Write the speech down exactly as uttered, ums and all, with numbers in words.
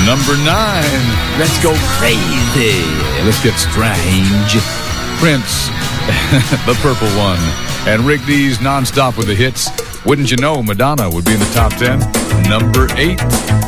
Number nine, let's go crazy. Let's get strange. Prince, The Purple One. And Rick Dees nonstop with the hits. Wouldn't you know, Madonna would be in the top ten. Number eight,